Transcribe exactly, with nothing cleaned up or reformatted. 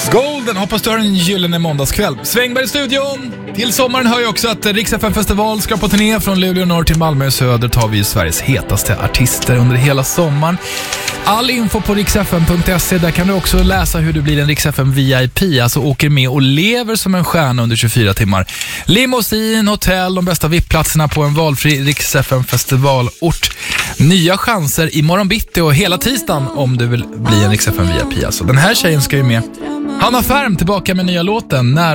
Golden, hoppas du har en gyllene måndagskväll. Svängberg i studion. Till sommaren hör jag också att Rix F M-festival ska på turné från Luleå norr till Malmö söder. Tar vi Sveriges hetaste artister under hela sommaren. All info på rix f m punkt se. Där kan du också läsa hur du blir en Rix F M V I P. Alltså åker med och lever som en stjärna under tjugofyra timmar. Limousin, hotell, de bästa V I P-platserna på en valfri Rix F M-festivalort. Nya chanser i morgon bitti och hela tisdagen om du vill bli en Rix F M V I P. Alltså, den här tjejen ska ju med. Hanna Färm tillbaka med nya låten. När